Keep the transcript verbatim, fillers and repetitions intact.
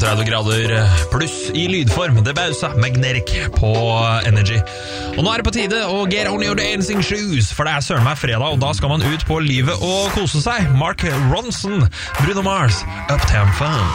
trettini grader pluss i lydform. Det bausa Magnetic på Energy. Og nå er det på tide å get on your dancing shoes, for det er søren meg fredag, og da skal man ut på livet og kose seg. Mark Ronson, Bruno Mars, Uptown Funk.